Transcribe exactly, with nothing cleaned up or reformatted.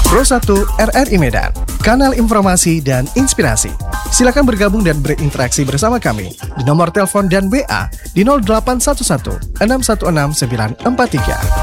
Pro satu R R I Medan, kanal informasi dan inspirasi. Silakan bergabung dan berinteraksi bersama kami di nomor telepon dan W A di nol delapan satu satu enam satu enam sembilan empat tiga.